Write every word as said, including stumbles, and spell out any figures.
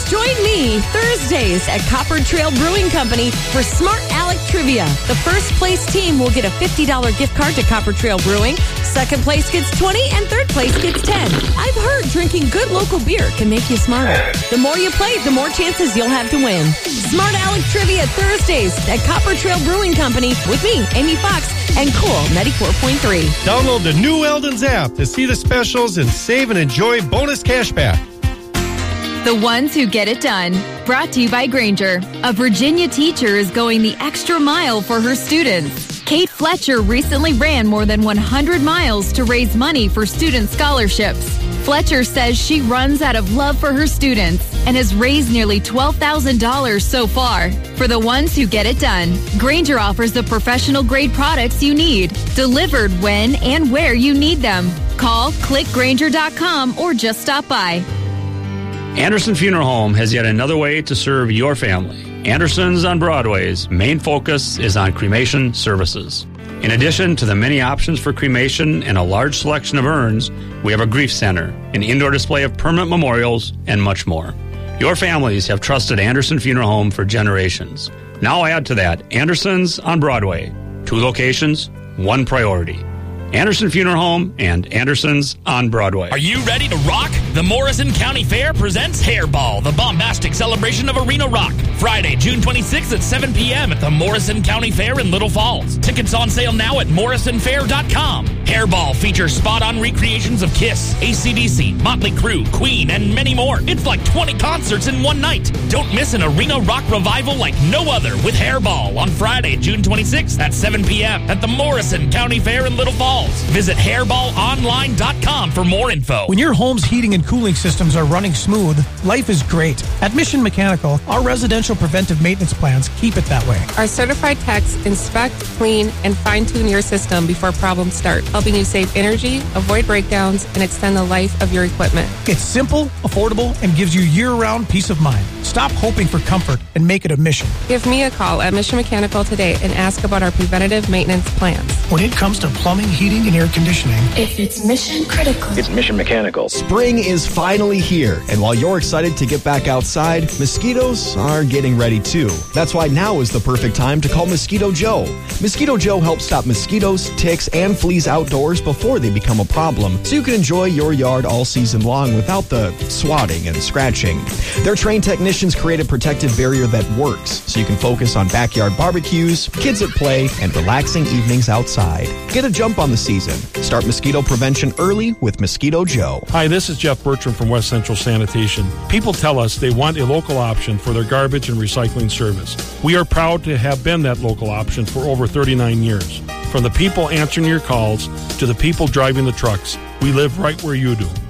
Join me Thursdays at Copper Trail Brewing Company for Smart Alec Trivia. The first place team will get a fifty dollars gift card to Copper Trail Brewing. Second place gets twenty dollars and third place gets ten dollars. I've heard drinking good local beer can make you smarter. The more you play, the more chances you'll have to win. Smart Alec Trivia Thursdays at Copper Trail Brewing Company with me, Amy Fox, and Cool ninety-four point three. Download the new Eldon's app to see the specials and save and enjoy bonus cash back. The ones who get it done. Brought to you by Granger. A Virginia teacher is going the extra mile for her students. Kate Fletcher recently ran more than one hundred miles to raise money for student scholarships. Fletcher says she runs out of love for her students and has raised nearly twelve thousand dollars so far. For the ones who get it done, Granger offers the professional grade products you need, delivered when and where you need them. Call, click Granger dot com, or just stop by. Anderson Funeral Home has yet another way to serve your family. Anderson's on Broadway's main focus is on cremation services. In addition to the many options for cremation and a large selection of urns, we have a grief center, an indoor display of permanent memorials, and much more. Your families have trusted Anderson Funeral Home for generations. Now add to that Anderson's on Broadway. Two locations, one priority. Anderson Funeral Home and Anderson's on Broadway. Are you ready to rock? The Morrison County Fair presents Hairball, the bombastic celebration of arena rock. Friday, June twenty-sixth at seven p.m. at the Morrison County Fair in Little Falls. Tickets on sale now at morrison fair dot com. Hairball features spot-on recreations of Kiss, A C D C, Motley Crue, Queen, and many more. It's like twenty concerts in one night. Don't miss an arena rock revival like no other with Hairball on Friday, June twenty-sixth at seven p.m. at the Morrison County Fair in Little Falls. Visit hairball online dot com for more info. When your home's heating and cooling systems are running smooth, life is great. At Mission Mechanical, our residential preventive maintenance plans keep it that way. Our certified techs inspect, clean, and fine-tune your system before problems start, helping you save energy, avoid breakdowns, and extend the life of your equipment. It's simple, affordable, and gives you year-round peace of mind. Stop hoping for comfort and make it a mission. Give me a call at Mission Mechanical today and ask about our preventative maintenance plans. When it comes to plumbing, heating, and air conditioning, if it's mission critical, it's Mission Mechanical. Spring is finally here, and while you're excited to get back outside, mosquitoes are getting ready too. That's why now is the perfect time to call Mosquito Joe. Mosquito Joe helps stop mosquitoes, ticks, and fleas outdoors before they become a problem, so you can enjoy your yard all season long without the swatting and scratching. Their trained technicians create a protective barrier that works, so you can focus on backyard barbecues, kids at play, and relaxing evenings outside. Get a jump on the season. Start mosquito prevention early with Mosquito Joe. Hi, this is Jeff Bertram from West Central Sanitation. People tell us they want a local option for their garbage and recycling service. We are proud to have been that local option for over thirty-nine years. From the people answering your calls to the people driving the trucks, we live right where you do.